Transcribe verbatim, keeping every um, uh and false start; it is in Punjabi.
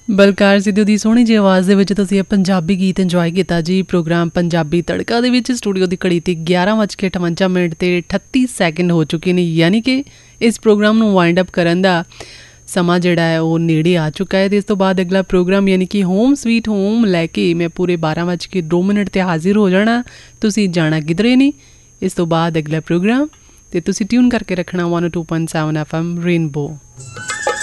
ਬਲਕਾਰ ਸਿੱਧੂ ਦੀ ਸੋਹਣੀ ਜਿਹੀ ਆਵਾਜ਼ ਦੇ ਵਿੱਚ ਤੁਸੀਂ ਇਹ ਪੰਜਾਬੀ ਗੀਤ ਇੰਜੋਏ ਕੀਤਾ ਜੀ। ਪ੍ਰੋਗਰਾਮ ਪੰਜਾਬੀ ਤੜਕਾ ਦੇ ਵਿੱਚ ਸਟੂਡੀਓ ਦੀ ਘੜੀ 'ਤੇ ਗਿਆਰਾਂ ਵੱਜ ਕੇ ਅਠਵੰਜਾ ਮਿੰਟ ਅਤੇ ਅਠੱਤੀ ਸੈਕਿੰਡ ਹੋ ਚੁੱਕੇ ਨੇ, ਯਾਨੀ ਕਿ ਇਸ ਪ੍ਰੋਗਰਾਮ ਨੂੰ ਵਾਈਂਡ ਅਪ ਕਰਨ ਦਾ ਸਮਾਂ ਜਿਹੜਾ ਹੈ ਉਹ ਨੇੜੇ ਆ ਚੁੱਕਾ ਹੈ। ਅਤੇ ਇਸ ਤੋਂ ਬਾਅਦ ਅਗਲਾ ਪ੍ਰੋਗਰਾਮ ਯਾਨੀ ਕਿ ਹੋਮ ਸਵੀਟ ਹੋਮ ਲੈ ਕੇ ਮੈਂ ਪੂਰੇ ਬਾਰਾਂ ਵੱਜ ਕੇ ਦੋ ਮਿੰਟ 'ਤੇ ਹਾਜ਼ਰ ਹੋ ਜਾਣਾ। ਤੁਸੀਂ ਜਾਣਾ ਕਿਧਰੇ ਨਹੀਂ। ਇਸ ਤੋਂ ਬਾਅਦ ਅਗਲਾ ਪ੍ਰੋਗਰਾਮ ਅਤੇ ਤੁਸੀਂ ਟਿਊਨ ਕਰਕੇ ਰੱਖਣਾ one two point seven F M rainbow.